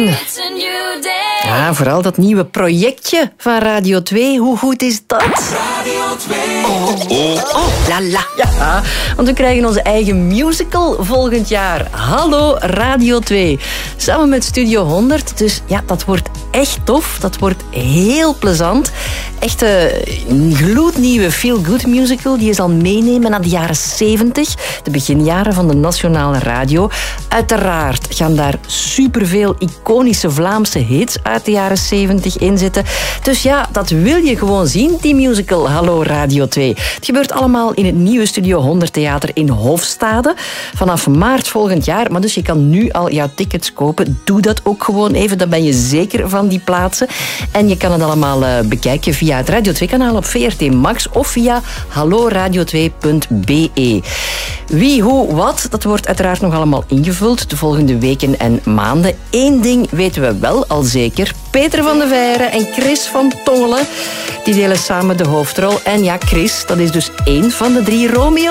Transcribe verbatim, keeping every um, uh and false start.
Ja, vooral dat nieuwe projectje van Radio twee. Hoe goed is dat? Radio twee. Oh, oh, oh, la la. Ja, want we krijgen onze eigen musical volgend jaar. Hallo Radio twee. Samen met Studio honderd. Dus ja, dat wordt echt tof. Dat wordt heel plezant. Echt een gloednieuwe feel-good musical die je zal meenemen naar de jaren zeventig. De beginjaren van de nationale radio. Uiteraard gaan daar superveel iconische Vlaamse hits uit de jaren zeventig in zitten. Dus ja, dat wil je gewoon zien, die musical Hallo Radio twee. Het gebeurt allemaal in het nieuwe Studio honderd Theater in Hofstade. Vanaf maart volgend jaar. Maar dus je kan nu al jouw tickets kopen. Doe dat ook gewoon even. Dan ben je zeker van die plaatsen. En je kan het allemaal uh, bekijken via het Radio twee kanaal op V R T Max of via hallo radio twee punt b e. Wie, hoe, wat, dat wordt uiteraard nog allemaal ingevuld de volgende weken en maanden. Eén ding weten we wel al zeker. Peter van de Veire en Chris van Tongelen, die delen samen de hoofdrol. En ja, Chris, dat is dus één van de drie Romeo.